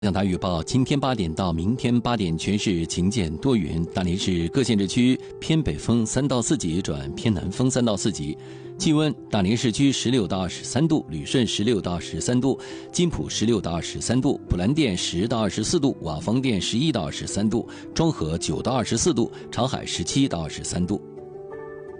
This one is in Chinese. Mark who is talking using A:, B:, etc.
A: 降达预报：今天8点到明天8点，全市晴间多云，大连市各县市区偏北风3到4级转偏南风3到4级。气温：大连市区16到23度，旅顺16到13度，金浦16到23度，普兰店10到24度，瓦房店11到23度，庄河9到24度，长海17到23度。